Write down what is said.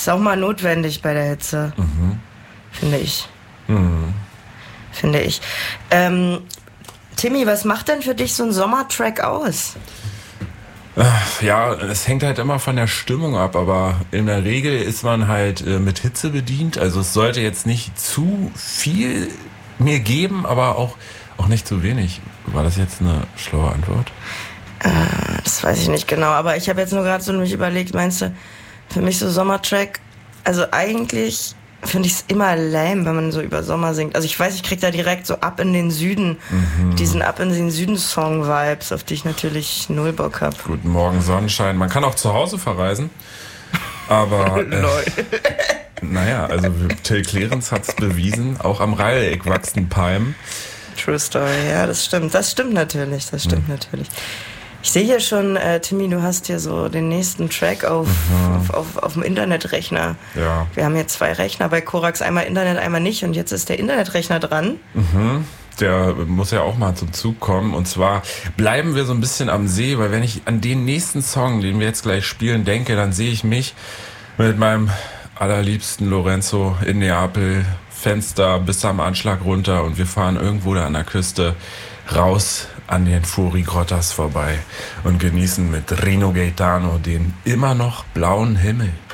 Ist auch mal notwendig bei der Hitze. Finde ich. Finde ich. Timmy, was macht denn für dich so ein Sommertrack aus? Ja, es hängt halt immer von der Stimmung ab, aber in der Regel ist man halt mit Hitze bedient. Also es sollte jetzt nicht zu viel mir geben, aber auch nicht zu wenig. War das jetzt eine schlaue Antwort? Das weiß ich nicht genau, aber ich habe jetzt nur gerade so mich überlegt, meinst du, für mich so Sommertrack, also eigentlich finde ich es immer lame, wenn man so über Sommer singt. Also ich weiß, ich krieg da direkt so Ab in den Süden, diesen Ab in den Süden-Song-Vibes, auf die ich natürlich null Bock habe. Guten Morgen, Sonnenschein. Man kann auch zu Hause verreisen, aber naja, also Till Clarence hat's bewiesen, auch am Rheieck wachsen Palmen. True Story, ja, das stimmt natürlich. Ich sehe hier schon, Timmy, du hast hier so den nächsten Track auf dem Internetrechner. Ja. Wir haben hier 2 Rechner bei Korax, einmal Internet, einmal nicht, und jetzt ist der Internetrechner dran. Der muss ja auch mal zum Zug kommen. Und zwar bleiben wir so ein bisschen am See, weil wenn ich an den nächsten Song, den wir jetzt gleich spielen, denke, dann sehe ich mich mit meinem allerliebsten Lorenzo in Neapel, Fenster bis am Anschlag runter, und wir fahren irgendwo da an der Küste raus an den Furi-Grottas vorbei und genießen mit Rino Gaetano den immer noch blauen Himmel.